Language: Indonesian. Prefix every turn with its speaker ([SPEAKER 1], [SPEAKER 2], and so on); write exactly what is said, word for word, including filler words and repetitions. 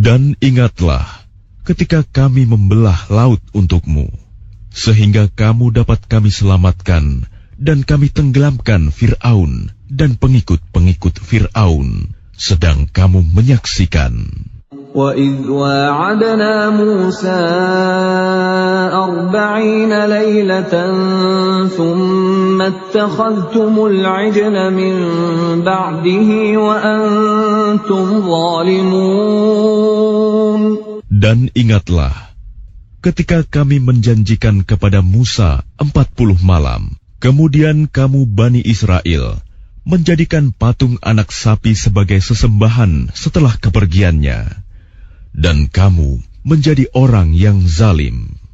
[SPEAKER 1] Dan ingatlah ketika kami membelah laut untukmu, sehingga kamu dapat kami selamatkan dan kami tenggelamkan Fir'aun dan pengikut-pengikut Fir'aun, sedang kamu menyaksikan.
[SPEAKER 2] وَإِذْ وَاعَدْنَا مُوسَىٰ أَرْبَعِينَ لَيْلَةً ثُمَّ اتَّخَذْتُمُ الْعِجْلَ مِن بَعْدِهِ وَأَنتُمْ ظَالِمُونَ.
[SPEAKER 1] Dan ingatlah ketika kami menjanjikan kepada Musa empat puluh malam, kemudian kamu Bani Israel menjadikan patung anak sapi sebagai sesembahan setelah kepergiannya, dan kamu menjadi orang yang zalim.